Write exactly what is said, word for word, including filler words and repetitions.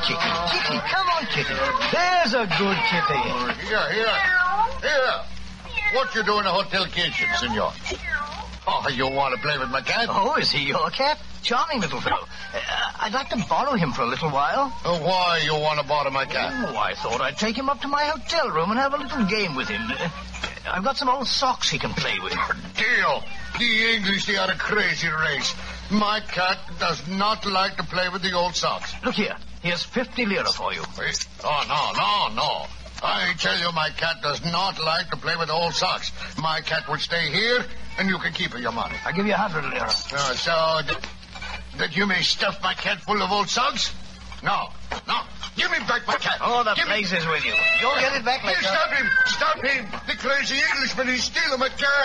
Kitty. Kitty, come on, Kitty. There's a good kitty. Oh, here, here. Here. What you do in the hotel kitchen, senor? Oh, you want to play with my cat? Oh, is he your cat? Charming little fellow. Uh, I'd like to borrow him for a little while. Uh, why you want to borrow my cat? Oh, I thought I'd take him up to my hotel room and have a little game with him. Uh, I've got some old socks he can play with. Deal. The English, they are a crazy race. My cat does not like to play with the old socks. Look here. Here's fifty lira for you. Wait. Oh, no, no, no. I tell you, my cat does not like to play with old socks. My cat will stay here, and you can keep your money. I'll give you a hundred lira. Uh, so, th- that you may stuff my cat full of old socks? No, no. Give me back my cat. Oh, the Give place me... is with you. You'll get it back later. Stop him! Stop him! The crazy Englishman, he's stealing my cat.